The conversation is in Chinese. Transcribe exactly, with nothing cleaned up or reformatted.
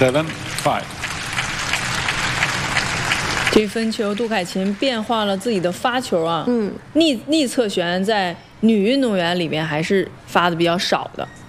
seven five。 这分球，杜凯琴变化了自己的发球啊， 嗯， 逆逆侧旋在女运动员里面还是发的比较少的。